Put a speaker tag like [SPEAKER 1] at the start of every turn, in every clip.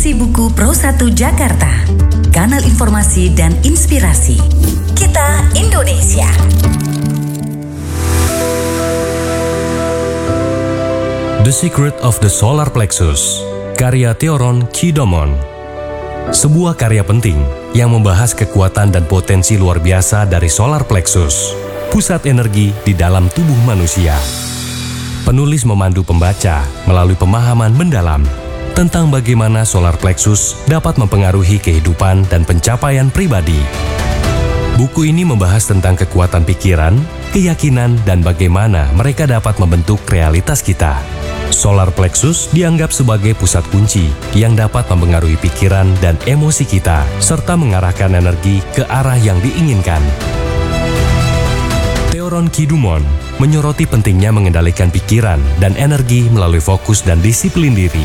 [SPEAKER 1] Esensi Buku Pro 1 Jakarta, kanal informasi dan inspirasi. Kita Indonesia.
[SPEAKER 2] The Secret of the Solar Plexus, karya Theoron Kidamon. Sebuah karya penting yang membahas kekuatan dan potensi luar biasa dari solar plexus, pusat energi di dalam tubuh manusia. Penulis memandu pembaca melalui pemahaman mendalam tentang bagaimana solar plexus dapat mempengaruhi kehidupan dan pencapaian pribadi. Buku ini membahas tentang kekuatan pikiran, keyakinan, dan bagaimana mereka dapat membentuk realitas kita. Solar plexus dianggap sebagai pusat kunci yang dapat mempengaruhi pikiran dan emosi kita, serta mengarahkan energi ke arah yang diinginkan. Theoron Kidamon menyoroti pentingnya mengendalikan pikiran dan energi melalui fokus dan disiplin diri.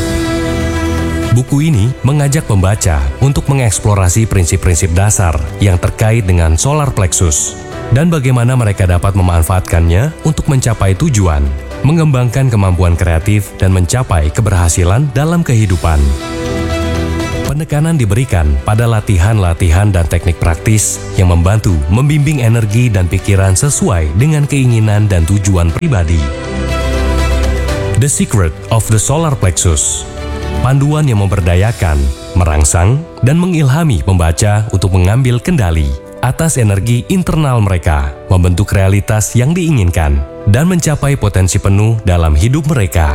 [SPEAKER 2] Buku ini mengajak pembaca untuk mengeksplorasi prinsip-prinsip dasar yang terkait dengan solar plexus dan bagaimana mereka dapat memanfaatkannya untuk mencapai tujuan, mengembangkan kemampuan kreatif, dan mencapai keberhasilan dalam kehidupan. Penekanan diberikan pada latihan-latihan dan teknik praktis yang membantu membimbing energi dan pikiran sesuai dengan keinginan dan tujuan pribadi. The Secret of the Solar Plexus, panduan yang memberdayakan, merangsang, dan mengilhami pembaca untuk mengambil kendali atas energi internal mereka, membentuk realitas yang diinginkan, dan mencapai potensi penuh dalam hidup mereka.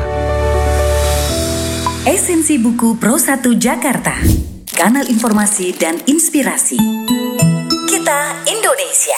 [SPEAKER 1] Esensi Buku Pro 1 Jakarta, kanal informasi dan inspirasi. Kita Indonesia.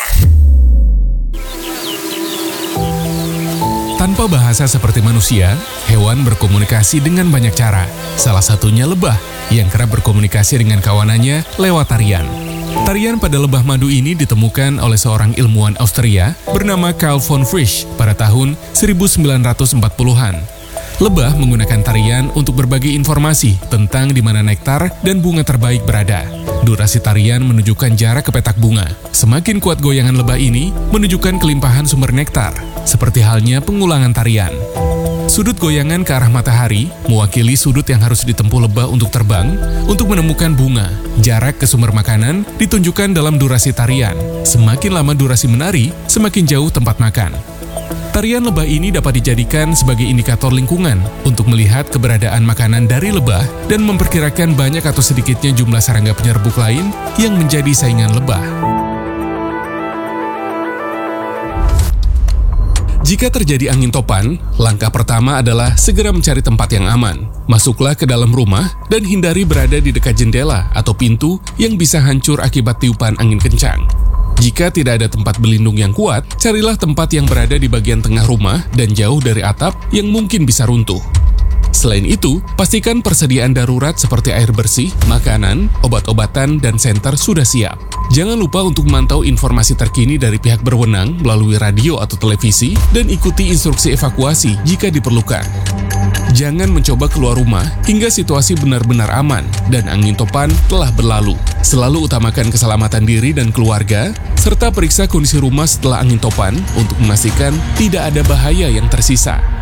[SPEAKER 3] Tanpa bahasa seperti manusia, hewan berkomunikasi dengan banyak cara. Salah satunya lebah, yang kerap berkomunikasi dengan kawanannya lewat tarian. Tarian pada lebah madu ini ditemukan oleh seorang ilmuwan Austria bernama Carl von Frisch pada tahun 1940-an. Lebah menggunakan tarian untuk berbagi informasi tentang di mana nektar dan bunga terbaik berada. Durasi tarian menunjukkan jarak ke petak bunga. Semakin kuat goyangan lebah ini menunjukkan kelimpahan sumber nektar, seperti halnya pengulangan tarian. Sudut goyangan ke arah matahari mewakili sudut yang harus ditempuh lebah untuk terbang untuk menemukan bunga. Jarak ke sumber makanan ditunjukkan dalam durasi tarian. Semakin lama durasi menari, semakin jauh tempat makan. Tarian lebah ini dapat dijadikan sebagai indikator lingkungan untuk melihat keberadaan makanan dari lebah dan memperkirakan banyak atau sedikitnya jumlah serangga penyerbuk lain yang menjadi saingan lebah. Jika terjadi angin topan, langkah pertama adalah segera mencari tempat yang aman. Masuklah ke dalam rumah dan hindari berada di dekat jendela atau pintu yang bisa hancur akibat tiupan angin kencang. Jika tidak ada tempat berlindung yang kuat, carilah tempat yang berada di bagian tengah rumah dan jauh dari atap yang mungkin bisa runtuh. Selain itu, pastikan persediaan darurat seperti air bersih, makanan, obat-obatan, dan senter sudah siap. Jangan lupa untuk memantau informasi terkini dari pihak berwenang melalui radio atau televisi dan ikuti instruksi evakuasi jika diperlukan. Jangan mencoba keluar rumah hingga situasi benar-benar aman dan angin topan telah berlalu. Selalu utamakan keselamatan diri dan keluarga, serta periksa kondisi rumah setelah angin topan untuk memastikan tidak ada bahaya yang tersisa.